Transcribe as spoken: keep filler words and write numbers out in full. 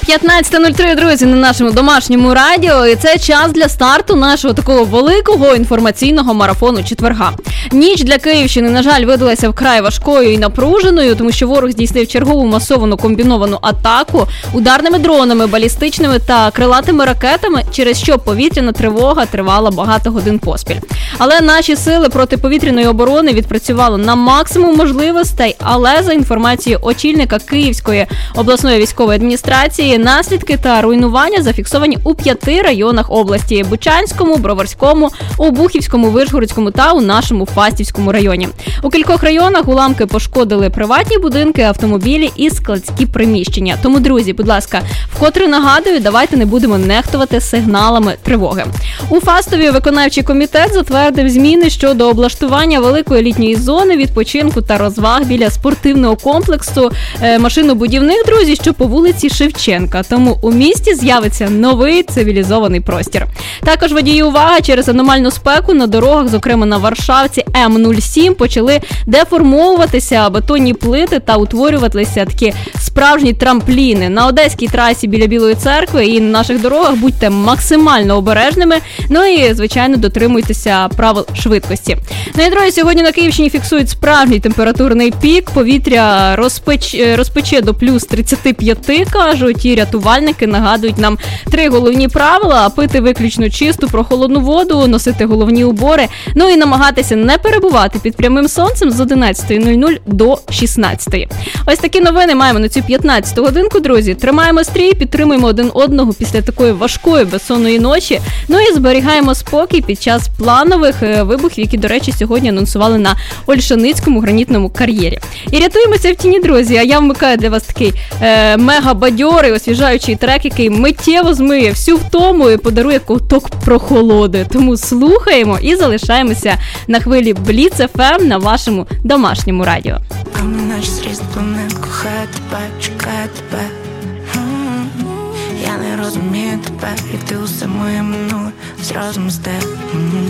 п'ятнадцята нуль три, друзі, на нашому домашньому радіо. І це час для старту нашого такого великого інформаційного марафону четверга. Ніч для Київщини, на жаль, видалася вкрай важкою і напруженою, тому що ворог здійснив чергову масовану комбіновану атаку ударними дронами, балістичними та крилатими ракетами, через що повітряна тривога тривала багато годин поспіль. Але наші сили протиповітряної оборони відпрацювали на максимум можливостей, але за інформацією очільника Київської обласної військової адміністрації, наслідки та руйнування зафіксовані у п'яти районах області – Бучанському, Броварському, Обухівському, Вишгородському та у нашому Фастівському районі. У кількох районах уламки пошкодили приватні будинки, автомобілі і складські приміщення. Тому, друзі, будь ласка, вкотре нагадую, давайте не будемо нехтувати сигналами тривоги. У Фастові виконавчий комітет затвердив зміни щодо облаштування великої літньої зони відпочинку та розваг біля спортивного комплексу е, машинобудівних, друзі, що по вулиці Шевченка. Тому у місті з'явиться новий цивілізований простір. Також водії, увага, через аномальну спеку на дорогах, зокрема на Варшавці М нуль сім, почали деформовуватися бетонні плити та утворюватися такі справжні трампліни. На Одеській трасі біля Білої церкви і на наших дорогах будьте максимально обережними, ну і, звичайно, дотримуйтеся правил швидкості. Ну і, друзі, сьогодні на Київщині фіксують справжній температурний пік, повітря розпеч... розпече до плюс тридцять п'ять, кажуть, і рятувальники нагадують нам три головні правила: пити виключно чисту прохолодну воду, носити головні убори, ну і намагатися не перебувати під прямим сонцем з одинадцятої нуль нуль до шістнадцятої. Ось такі новини маємо на цю п'ятнадцяту годинку, друзі. Тримаємо стрій, підтримуємо один одного після такої важкої безсонної ночі, ну і зберігаємо спокій під час планових вибухів, які, до речі, сьогодні анонсували на Ольшаницькому гранітному кар'єрі. І рятуємося в тіні, друзі, а я вмикаю для вас такий е, мега-бадьорий, освіжаючий трек, який миттєво змиє всю втому і подарує ковток прохолоди. Тому слухаємо і залишаємося на хвилі Бліц еф ем на вашому домашньому радіо. А мене ж зріз планет, кохає тебе, чекає тебе. Я не розумію тебе, як ти усе моє минуле зразу мсте.